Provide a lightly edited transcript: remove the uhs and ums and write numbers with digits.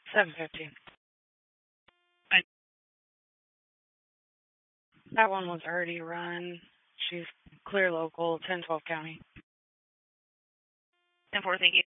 7:15. That one was already run. She's clear local, 1012 county. 10-4, thank you.